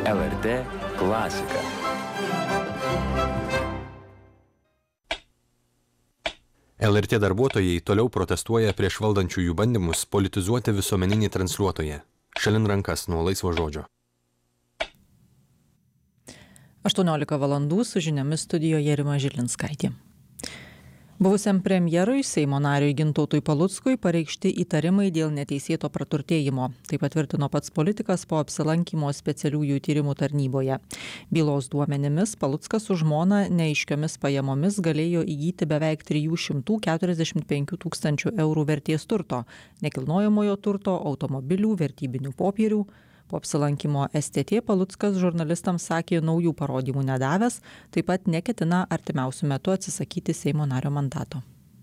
LRT klasika. LRT darbuotojai toliau protestuoja prieš valdančiųjų bandymus politizuoti visuomeninį transliuotoją. Šalin rankas nuo laisvo žodžio. 18 valandų su žiniomis studijoje Rima Žilinskaitė. Buvusiam premjerui Seimo nariui Gintautui Paluckui pareikšti įtarimai dėl neteisėto praturtėjimo. Tai patvirtino pats politikas po apsilankymo specialiųjų tyrimų tarnyboje. Bylos duomenimis Paluckas su žmona neaiškiomis pajamomis galėjo įgyti beveik 345 tūkstančių eurų vertės turto, nekilnojamojo turto, automobilių, vertybinių popierių. Po apsilankymo STT Paluckas žurnalistams sakė naujų parodymų nedavęs, taip pat neketina artimiausiu metu atsisakyti Seimo nario mandato.